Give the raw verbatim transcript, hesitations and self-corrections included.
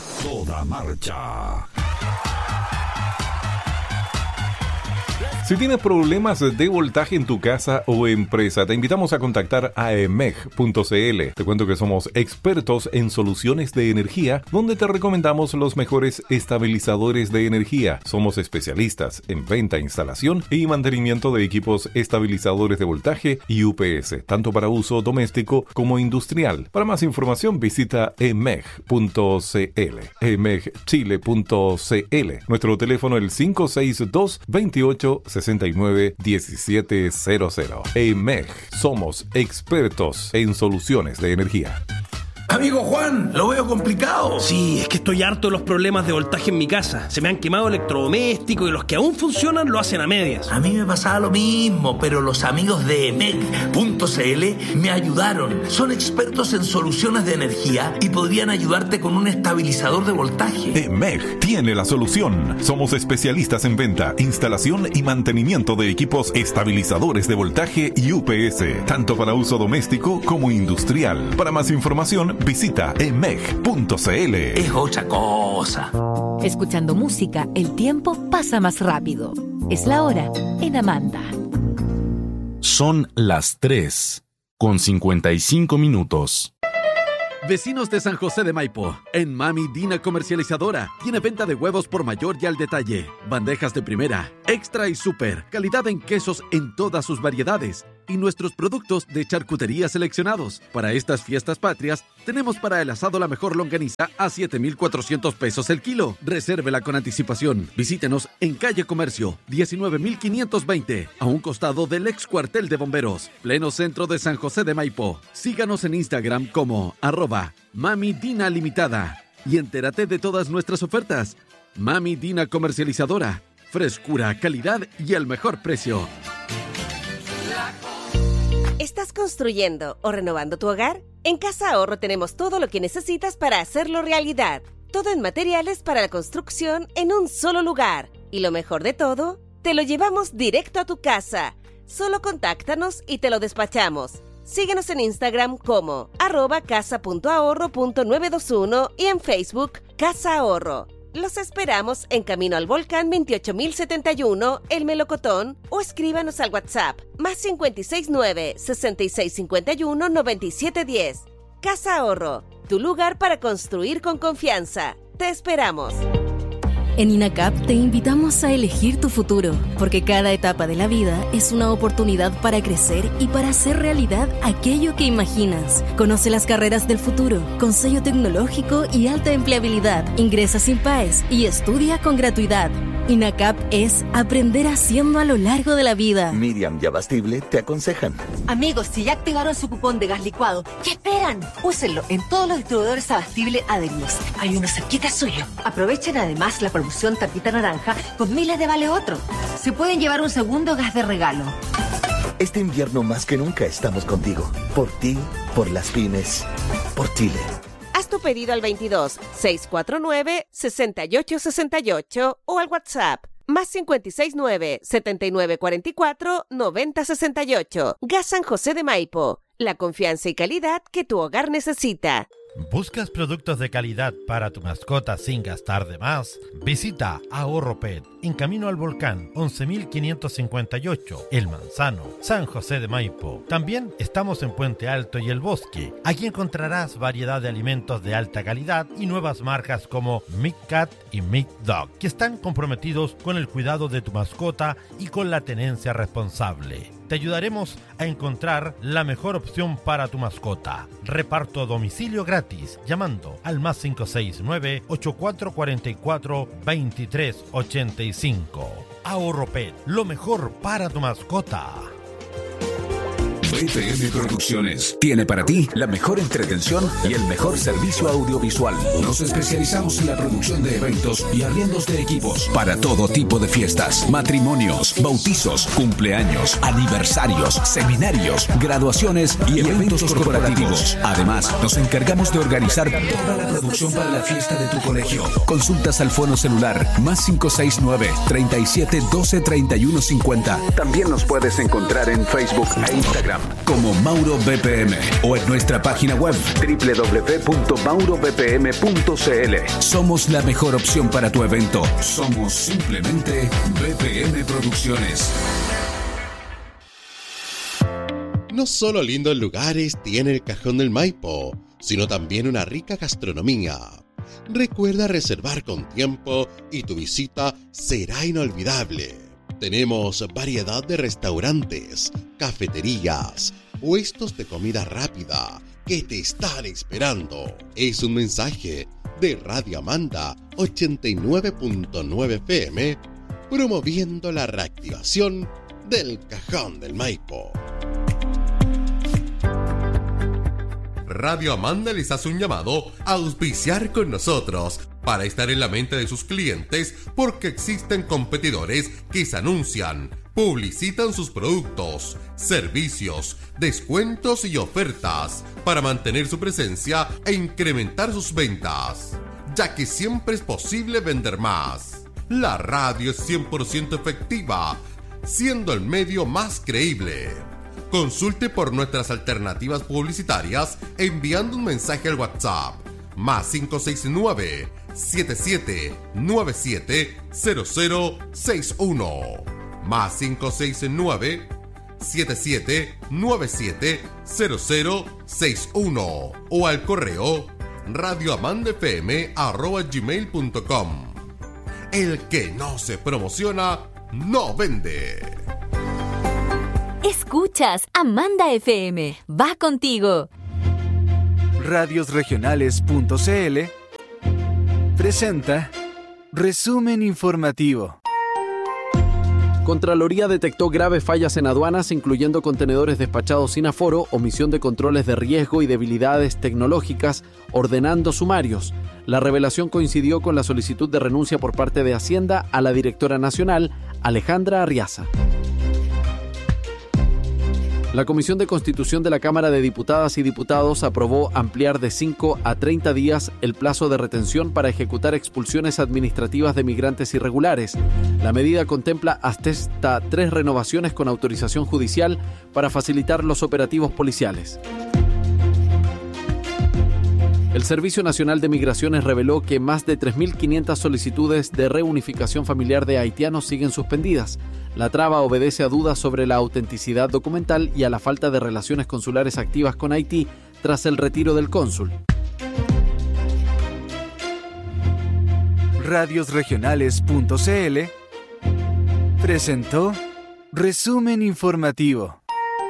Toda marcha. Si tienes problemas de voltaje en tu casa o empresa, te invitamos a contactar a e m e g punto c l. Te cuento que somos expertos en soluciones de energía, donde te recomendamos los mejores estabilizadores de energía. Somos especialistas en venta, instalación y mantenimiento de equipos estabilizadores de voltaje y U P S, tanto para uso doméstico como industrial. Para más información visita e m e g punto c l, e m e g chile punto c l. Nuestro teléfono es el cinco seis dos, veintiocho, sesenta y nueve, diecisiete cero cero. E M E G, somos expertos en soluciones de energía. Amigo Juan, lo veo complicado. Sí, es que estoy harto de los problemas de voltaje en mi casa. Se me han quemado electrodomésticos y los que aún funcionan lo hacen a medias. A mí me pasaba lo mismo, pero los amigos de e m e g punto c l me ayudaron. Son expertos en soluciones de energía y podrían ayudarte con un estabilizador de voltaje. E M E G tiene la solución. Somos especialistas en venta, instalación y mantenimiento de equipos estabilizadores de voltaje y U P S, tanto para uso doméstico como industrial. Para más información, visita e m e g punto c l. Es otra cosa. Escuchando música, el tiempo pasa más rápido. Es la hora en Amanda. Son las tres con cincuenta y cinco minutos. Vecinos de San José de Maipo, en Mami Dina Comercializadora, tiene venta de huevos por mayor y al detalle, bandejas de primera, extra y super, calidad en quesos en todas sus variedades y nuestros productos de charcutería seleccionados. Para estas fiestas patrias, tenemos para el asado la mejor longaniza a siete mil cuatrocientos pesos el kilo. Resérvela con anticipación. Visítenos en Calle Comercio, diecinueve mil quinientos veinte, a un costado del ex cuartel de bomberos, pleno centro de San José de Maipo. Síganos en Instagram como arroba Mami Dina Limitada y entérate de todas nuestras ofertas. Mami Dina Comercializadora, frescura, calidad y el mejor precio. ¿Estás construyendo o renovando tu hogar? En Casa Ahorro tenemos todo lo que necesitas para hacerlo realidad. Todo en materiales para la construcción en un solo lugar. Y lo mejor de todo, te lo llevamos directo a tu casa. Solo contáctanos y te lo despachamos. Síguenos en Instagram como arroba casa punto ahorro punto novecientos veintiuno y en Facebook Casa Ahorro. Los esperamos en Camino al Volcán veintiocho mil setenta y uno, El Melocotón, o escríbanos al WhatsApp más cinco seis nueve, sesenta y seis cincuenta y uno, noventa y siete diez. Casa Ahorro, tu lugar para construir con confianza. Te esperamos. En INACAP te invitamos a elegir tu futuro, porque cada etapa de la vida es una oportunidad para crecer y para hacer realidad aquello que imaginas. Conoce las carreras del futuro, con sello tecnológico y alta empleabilidad. Ingresa sin P A E S y estudia con gratuidad. INACAP es aprender haciendo a lo largo de la vida. Miriam y Abastible te aconsejan. Amigos, si ya activaron su cupón de gas licuado, ¿qué esperan? Úsenlo en todos los distribuidores Abastible adheridos. Hay uno cerquita suyo. Aprovechen además la promoción tapita naranja con miles de vale otro. Se pueden llevar un segundo gas de regalo. Este invierno más que nunca estamos contigo. Por ti, por las pymes, por Chile. Haz tu pedido al veintidós, seiscientos cuarenta y nueve, sesenta y ocho sesenta y ocho o al WhatsApp más cinco seis nueve, setenta y nueve cuarenta y cuatro, noventa sesenta y ocho. Gas San José de Maipo, la confianza y calidad que tu hogar necesita. ¿Buscas productos de calidad para tu mascota sin gastar de más? Visita Ahorro Pet en Camino al Volcán once mil quinientos cincuenta y ocho, El Manzano, San José de Maipo. También estamos en Puente Alto y El Bosque. Aquí encontrarás variedad de alimentos de alta calidad y nuevas marcas como Mick Cat y Mick Dog, que están comprometidos con el cuidado de tu mascota y con la tenencia responsable. Te ayudaremos a encontrar la mejor opción para tu mascota. Reparto a domicilio gratis llamando al más cinco seis nueve, ocho cuatro cuatro cuatro, dos tres ocho cinco. Ahorro Pet, lo mejor para tu mascota. B T M Producciones tiene para ti la mejor entretención y el mejor servicio audiovisual. Nos especializamos en la producción de eventos y arriendos de equipos para todo tipo de fiestas, matrimonios, bautizos, cumpleaños, aniversarios, seminarios, graduaciones y eventos corporativos. Además, nos encargamos de organizar toda la producción para la fiesta de tu colegio. Consultas al fono celular más cinco seis nueve, treinta y siete, doce, treinta y uno cincuenta. También nos puedes encontrar en Facebook e Instagram como Mauro B P M o en nuestra página web doble u doble u doble u punto mauro b p m punto c l. Somos la mejor opción para tu evento. Somos simplemente B P M Producciones. No solo lindos lugares tiene el Cajón del Maipo, sino también una rica gastronomía. Recuerda reservar con tiempo y tu visita será inolvidable. Tenemos variedad de restaurantes, cafeterías, puestos de comida rápida que te están esperando. Es un mensaje de Radio Amanda ochenta y nueve punto nueve F M, promoviendo la reactivación del Cajón del Maipo. Radio Amanda les hace un llamado a auspiciar con nosotros para estar en la mente de sus clientes, porque existen competidores que se anuncian, publicitan sus productos, servicios, descuentos y ofertas para mantener su presencia e incrementar sus ventas, ya que siempre es posible vender más. La radio es cien por ciento efectiva, siendo el medio más creíble. Consulte por nuestras alternativas publicitarias enviando un mensaje al WhatsApp más cinco seis nueve, siete siete nueve siete, cero cero seis uno más cinco seis nueve, siete siete nueve siete, cero cero seis uno o al correo radioamandafm arroba gmail punto com. El que no se promociona no vende. Escuchas Amanda F M. Va contigo. radios regionales punto c l presenta Resumen Informativo. Contraloría detectó graves fallas en aduanas, incluyendo contenedores despachados sin aforo, omisión de controles de riesgo y debilidades tecnológicas, ordenando sumarios. La revelación coincidió con la solicitud de renuncia por parte de Hacienda a la directora nacional, Alejandra Arriaza. La Comisión de Constitución de la Cámara de Diputadas y Diputados aprobó ampliar de cinco a treinta días el plazo de retención para ejecutar expulsiones administrativas de migrantes irregulares. La medida contempla hasta tres renovaciones con autorización judicial para facilitar los operativos policiales. El Servicio Nacional de Migraciones reveló que más de tres mil quinientas solicitudes de reunificación familiar de haitianos siguen suspendidas. La traba obedece a dudas sobre la autenticidad documental y a la falta de relaciones consulares activas con Haití tras el retiro del cónsul. radios regionales punto c l presentó Resumen Informativo.